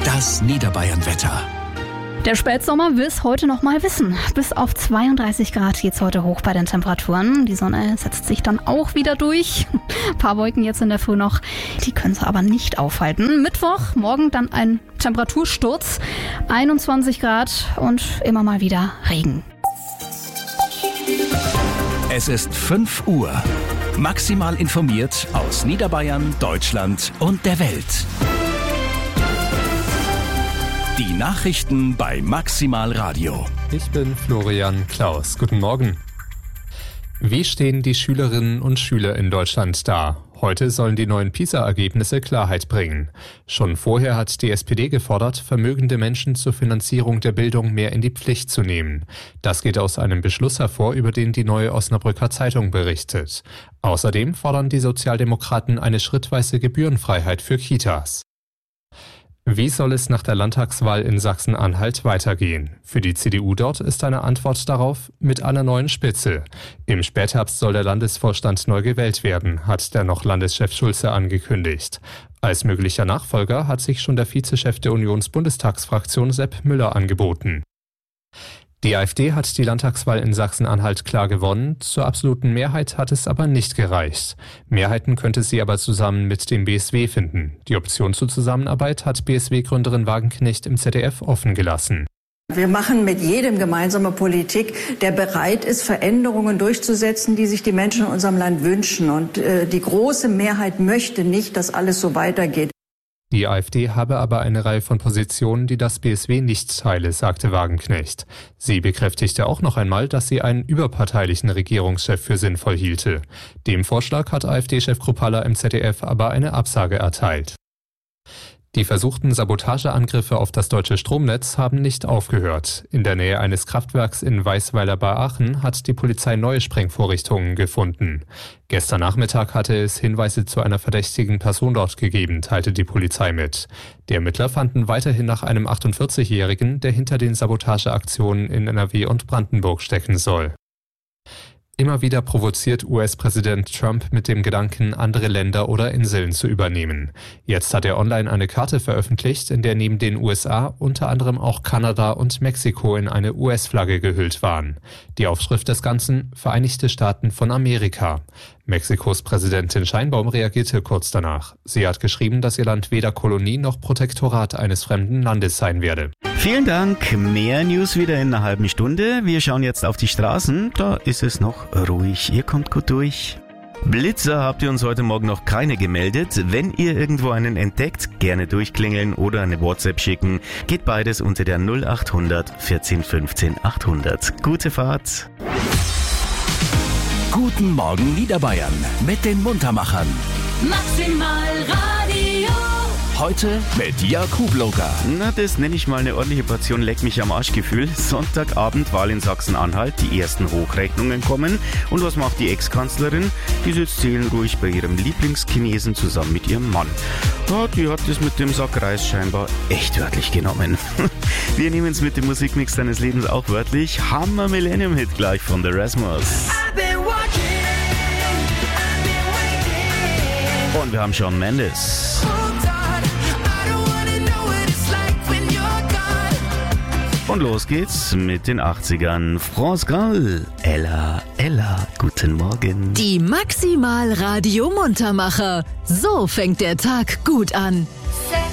Das Niederbayern-Wetter. Der Spätsommer will es heute noch mal wissen. Bis auf 32 Grad geht's heute hoch bei den Temperaturen. Die Sonne setzt sich dann auch wieder durch. Ein paar Wolken jetzt in der Früh noch. Die können sie aber nicht aufhalten. Mittwoch, morgen dann ein Temperatursturz. 21 Grad und immer mal wieder Regen. Es ist 5 Uhr. Maximal informiert aus Niederbayern, Deutschland und der Welt. Die Nachrichten bei Maximal Radio. Ich bin Florian Klaus. Guten Morgen. Wie stehen die Schülerinnen und Schüler in Deutschland da? Heute sollen die neuen PISA-Ergebnisse Klarheit bringen. Schon vorher hat die SPD gefordert, vermögende Menschen zur Finanzierung der Bildung mehr in die Pflicht zu nehmen. Das geht aus einem Beschluss hervor, über den die Neue Osnabrücker Zeitung berichtet. Außerdem fordern die Sozialdemokraten eine schrittweise Gebührenfreiheit für Kitas. Wie soll es nach der Landtagswahl in Sachsen-Anhalt weitergehen? Für die CDU dort ist eine Antwort darauf mit einer neuen Spitze. Im Spätherbst soll der Landesvorstand neu gewählt werden, hat der noch Landeschef Schulze angekündigt. Als möglicher Nachfolger hat sich schon der Vizechef der Unionsbundestagsfraktion Sepp Müller angeboten. Die AfD hat die Landtagswahl in Sachsen-Anhalt klar gewonnen, zur absoluten Mehrheit hat es aber nicht gereicht. Mehrheiten könnte sie aber zusammen mit dem BSW finden. Die Option zur Zusammenarbeit hat BSW-Gründerin Wagenknecht im ZDF offen gelassen. Wir machen mit jedem gemeinsame Politik, der bereit ist, Veränderungen durchzusetzen, die sich die Menschen in unserem Land wünschen. Und die große Mehrheit möchte nicht, dass alles so weitergeht. Die AfD habe aber eine Reihe von Positionen, die das BSW nicht teile, sagte Wagenknecht. Sie bekräftigte auch noch einmal, dass sie einen überparteilichen Regierungschef für sinnvoll hielte. Dem Vorschlag hat AfD-Chef Kruppalla im ZDF aber eine Absage erteilt. Die versuchten Sabotageangriffe auf das deutsche Stromnetz haben nicht aufgehört. In der Nähe eines Kraftwerks in Weißweiler bei Aachen hat die Polizei neue Sprengvorrichtungen gefunden. Gestern Nachmittag hatte es Hinweise zu einer verdächtigen Person dort gegeben, teilte die Polizei mit. Die Ermittler fanden weiterhin nach einem 48-Jährigen, der hinter den Sabotageaktionen in NRW und Brandenburg stecken soll. Immer wieder provoziert US-Präsident Trump mit dem Gedanken, andere Länder oder Inseln zu übernehmen. Jetzt hat er online eine Karte veröffentlicht, in der neben den USA unter anderem auch Kanada und Mexiko in eine US-Flagge gehüllt waren. Die Aufschrift des Ganzen: Vereinigte Staaten von Amerika. Mexikos Präsidentin Sheinbaum reagierte kurz danach. Sie hat geschrieben, dass ihr Land weder Kolonie noch Protektorat eines fremden Landes sein werde. Vielen Dank. Mehr News wieder in einer halben Stunde. Wir schauen jetzt auf die Straßen. Da ist es noch ruhig. Ihr kommt gut durch. Blitzer habt ihr uns heute Morgen noch keine gemeldet. Wenn ihr irgendwo einen entdeckt, gerne durchklingeln oder eine WhatsApp schicken. Geht beides unter der 0800 14 15 800. Gute Fahrt. Guten Morgen Niederbayern mit den Muntermachern. Maximal Radio. Heute mit Jörg Hubloger. Na, das nenne ich mal eine ordentliche Portion Leck mich am Arschgefühl. Sonntagabend Wahl in Sachsen-Anhalt, die ersten Hochrechnungen kommen. Und was macht die Ex-Kanzlerin? Die sitzt seelenruhig bei ihrem Lieblingschinesen zusammen mit ihrem Mann. Ja, die hat es mit dem Sack Reis scheinbar echt wörtlich genommen. Wir nehmen es mit dem Musikmix deines Lebens auch wörtlich. Hammer Millennium-Hit gleich von The Rasmus. Und wir haben Shawn Mendes. Und los geht's mit den 80ern. France Gall, Ella, Ella, guten Morgen. Die Maximal Radio Muntermacher. So fängt der Tag gut an.